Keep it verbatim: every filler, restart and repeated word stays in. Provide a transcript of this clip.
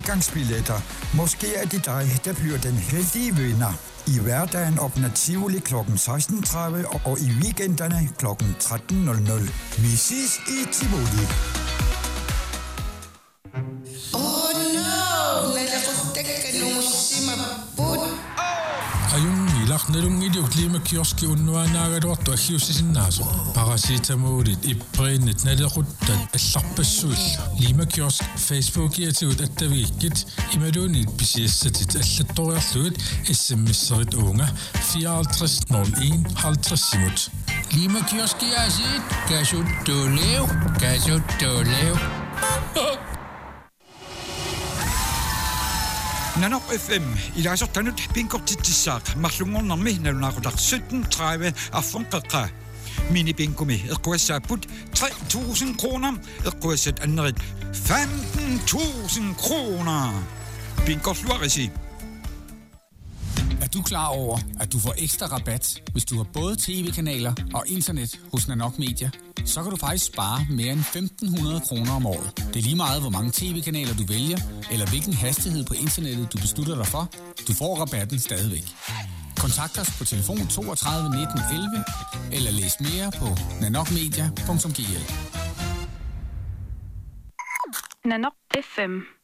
adgangsbilletter. Måske er det dig, der bliver den heldige vinder. I hverdagen åbner Tivoli klokken seksten tredive og i weekenderne klokken tretten nul nul. Vi ses i Tivoli. Oh no, Ayun ilaqnalung idiuk lima kioski unnuanaagaluartu aggiussisinnaasa parasitamuulit ippriinnit nalequttat allarpassuilla lima kiosk Facebook-iatigut attaviikkit imaluunit pisiassatit allattoriarlugut sms'erit uunga fireoghalvtreds nul en halvtreds lima kioskiasit kasuttulev kasuttulev. Nanok F M, i dag så tanut pinkort til sak, maslungornarmi nalunaqutaq sytten tredive affunqeqqa. Mini bingo med eqquassaapput tre tusind kroner, eqquassat annerit femten tusind kroner. Pinkort luarisi. Er du klar over, at du får ekstra rabat, hvis du har både tv-kanaler og internet hos Nanok Media? Så kan du faktisk spare mere end femten hundrede kroner om året. Det er lige meget, hvor mange tv-kanaler du vælger, eller hvilken hastighed på internettet du beslutter dig for. Du får rabatten stadigvæk. Kontakt os på telefon toogtredive nitten elleve, eller læs mere på nanokmedia punktum d l. Nanok F M